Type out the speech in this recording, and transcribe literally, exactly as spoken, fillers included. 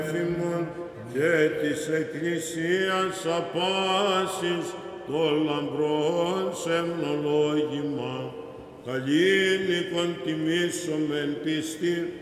Εφημών και της Εκκλησίας απάσης το λαμπρόν σεμνολόγημα, καλήν εικον τιμήσομεν πιστή